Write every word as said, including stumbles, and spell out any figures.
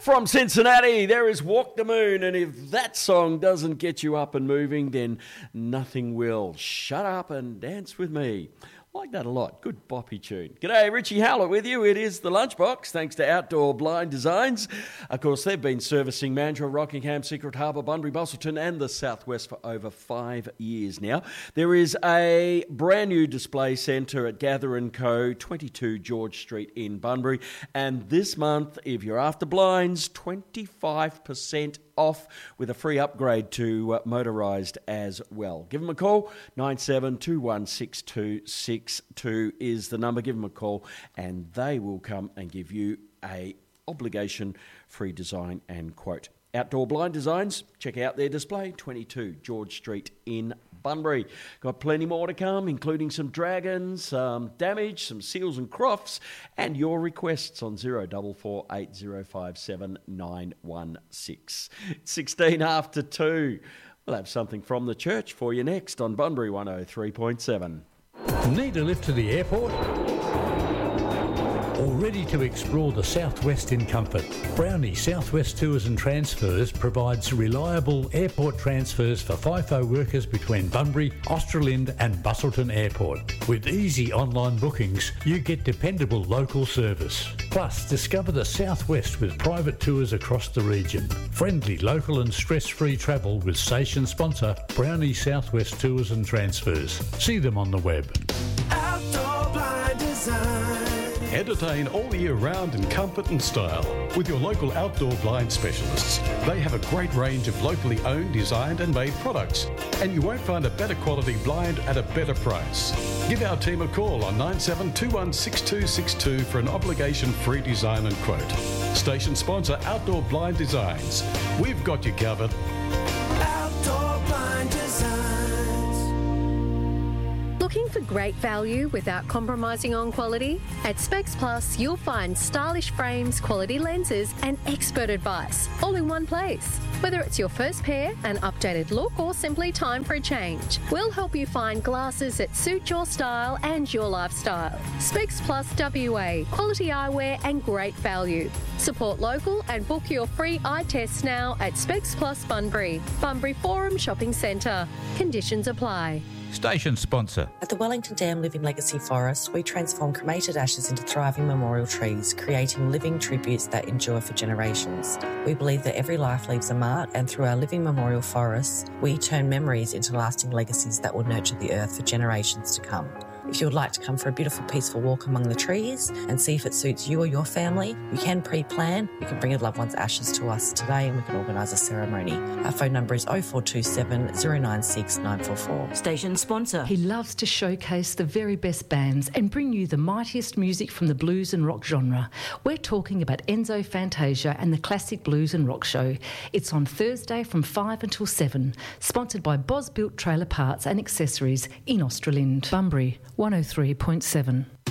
From Cincinnati, there is Walk the Moon, and if that song doesn't get you up and moving, then nothing will. Shut up and dance with me. Like that a lot. Good boppy tune. G'day, Richie Howlett with you. It is the Lunchbox, thanks to Outdoor Blind Designs. Of course, they've been servicing Mandurah, Rockingham, Secret Harbour, Bunbury, Busselton and the Southwest for over five years now. There is a brand new display centre at Gather and Co, twenty-two George Street in Bunbury. And this month, if you're after blinds, twenty-five percent off with a free upgrade to uh, motorised as well. Give them a call. nine seven two one six two six two is the number. Give them a call and they will come and give you a obligation free design and quote. Outdoor Blind Designs, check out their display, twenty-two George Street in Bunbury. Got plenty more to come, including some dragons, some damage, some seals and crofts, and your requests on zero four four eight zero five seven nine one six. sixteen after two. We'll have something from the church for you next on Bunbury one oh three point seven. Need a lift to the airport? Or ready to explore the Southwest in comfort? Brownie Southwest Tours and Transfers provides reliable airport transfers for FIFO workers between Bunbury, Australind and Busselton Airport. With easy online bookings, you get dependable local service. Plus, discover the Southwest with private tours across the region. Friendly, local and stress-free travel with station sponsor Brownie Southwest Tours and Transfers. See them on the web. Outdoor Blind Design. Entertain all year round in comfort and style with your local outdoor blind specialists. They have a great range of locally owned, designed and made products, and you won't find a better quality blind at a better price. Give our team a call on nine seven two one six two six two for an obligation-free design and quote. Station sponsor Outdoor Blind Designs. We've got you covered. Outdoor Blind Designs. Looking for great value without compromising on quality? At Specs Plus, you'll find stylish frames, quality lenses and expert advice all in one place. Whether it's your first pair, an updated look or simply time for a change, we'll help you find glasses that suit your style and your lifestyle. Specs Plus W A, quality eyewear and great value. Support local and book your free eye tests now at Specs Plus Bunbury, Bunbury Forum Shopping Centre. Conditions apply. Station sponsor. At the Wellington Dam Living Legacy Forest, we transform cremated ashes into thriving memorial trees, creating living tributes that endure for generations. We believe that every life leaves a mark, and through our living memorial forests, we turn memories into lasting legacies that will nurture the earth for generations to come. If you would like to come for a beautiful, peaceful walk among the trees and see if it suits you or your family, you can pre-plan. You can bring your loved one's ashes to us today and we can organise a ceremony. Our phone number is oh four two seven, oh nine six, nine four four. Station sponsor. He loves to showcase the very best bands and bring you the mightiest music from the blues and rock genre. We're talking about Enzo Fantasia and the Classic Blues and Rock Show. It's on Thursday from five until seven. Sponsored by Bos Built Trailer Parts and Accessories in Australind, Bunbury one oh three point seven.